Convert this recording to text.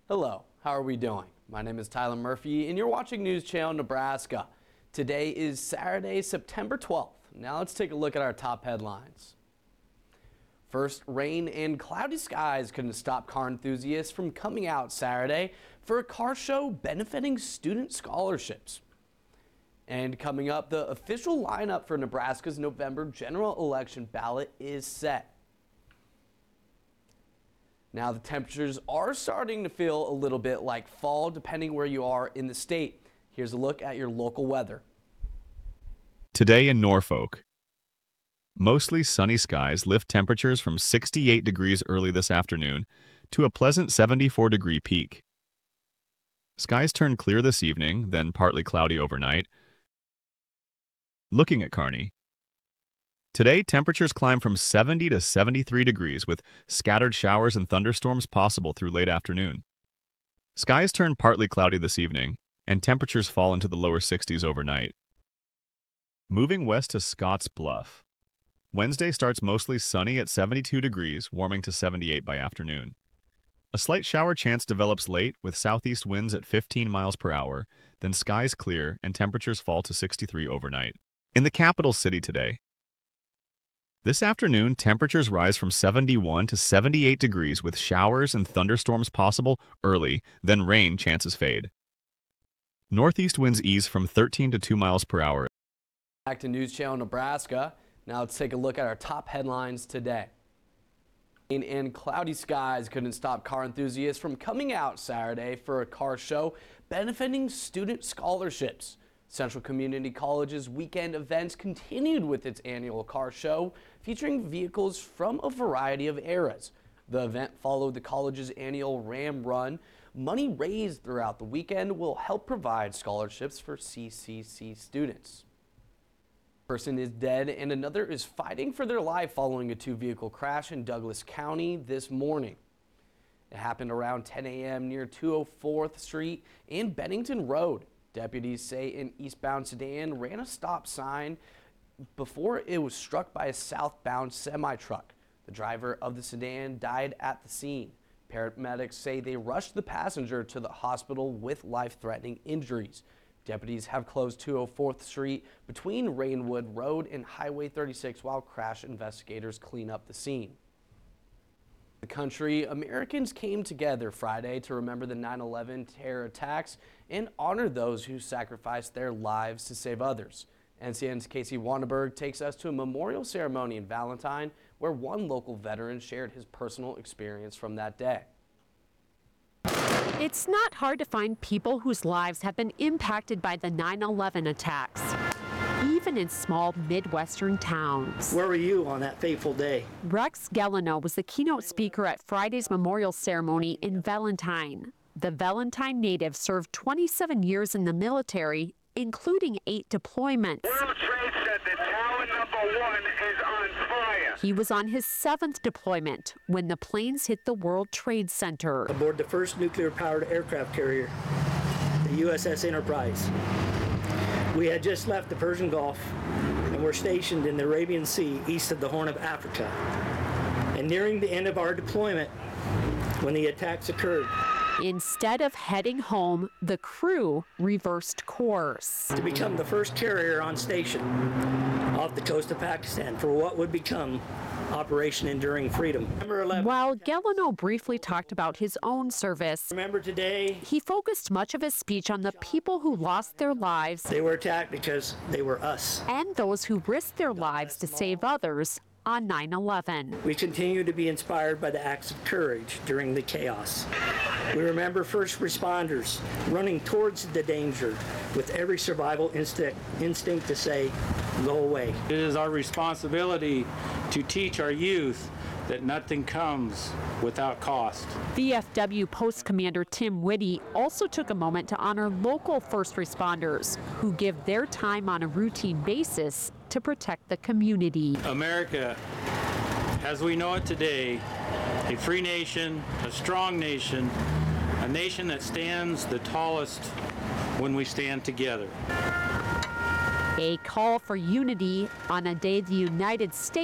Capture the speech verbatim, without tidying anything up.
Hello, how are we doing? My name is Tyler Murphy and you're watching News Channel Nebraska. Today is Saturday, September twelfth. Now let's take a look at our top headlines. First, rain and cloudy skies couldn't stop car enthusiasts from coming out Saturday for a car show benefiting student scholarships. And coming up, the official lineup for Nebraska's November general election ballot is set. Now the temperatures are starting to feel a little bit like fall depending where you are in the state. Here's a look at your local weather. Today in Norfolk, mostly sunny skies lift temperatures from sixty-eight degrees early this afternoon to a pleasant seventy-four degree peak. Skies turn clear this evening, then partly cloudy overnight. Looking at Kearney, today temperatures climb from seventy to seventy-three degrees with scattered showers and thunderstorms possible through late afternoon. Skies turn partly cloudy this evening, and temperatures fall into the lower sixties overnight. Moving west to Scotts Bluff, Wednesday starts mostly sunny at seventy-two degrees, warming to seventy-eight by afternoon. A slight shower chance develops late with southeast winds at fifteen miles per hour, then skies clear and temperatures fall to sixty-three overnight. In the capital city today, this afternoon, temperatures rise from seventy-one to seventy-eight degrees with showers and thunderstorms possible early, then rain chances fade. Northeast winds ease from thirteen to two miles per hour. Back to News Channel Nebraska. Now let's take a look at our top headlines today. Rain and cloudy skies couldn't stop car enthusiasts from coming out Saturday for a car show benefiting student scholarships. Central Community College's weekend events continued with its annual car show featuring vehicles from a variety of eras. The event followed the college's annual Ram Run. Money raised throughout the weekend will help provide scholarships for C C C students. One person is dead and another is fighting for their life following a two-vehicle crash in Douglas County this morning. It happened around ten A M near two oh fourth Street and Bennington Road. Deputies say an eastbound sedan ran a stop sign before it was struck by a southbound semi-truck. The driver of the sedan died at the scene. Paramedics say they rushed the passenger to the hospital with life-threatening injuries. Deputies have closed two oh fourth Street between Rainwood Road and Highway thirty-six while crash investigators clean up the scene. The country, Americans came together Friday to remember the nine eleven terror attacks and honor those who sacrificed their lives to save others. N C N's Casey Wanneberg takes us to a memorial ceremony in Valentine where one local veteran shared his personal experience from that day. It's not hard to find people whose lives have been impacted by the nine eleven attacks, even in small Midwestern towns. Where were you on that fateful day? Rex Gelano was the keynote speaker at Friday's memorial ceremony in Valentine. The Valentine native served twenty-seven years in the military, including eight deployments. World Trade Center, tower number one is on fire. He was on his seventh deployment when the planes hit the World Trade Center. Aboard the first nuclear-powered aircraft carrier, the U S S Enterprise. We had just left the Persian Gulf and were stationed in the Arabian Sea east of the Horn of Africa. And nearing the end of our deployment when the attacks occurred. Instead of heading home, the crew reversed course. To become the first carrier on station off the coast of Pakistan for what would become Operation Enduring Freedom. While Gelano briefly talked about his own service, remember today, he focused much of his speech on the people who lost their lives. They were attacked because they were us. And those who risked their lives to save others on nine eleven. We continue to be inspired by the acts of courage during the chaos. We remember first responders running towards the danger with every survival instinct, instinct to say, go away. It is our responsibility to teach our youth that nothing comes without cost. V F W Post Commander Tim Whitty also took a moment to honor local first responders who give their time on a routine basis to protect the community. America, as we know it today, a free nation, a strong nation, a nation that stands the tallest when we stand together. A call for unity on a day the United States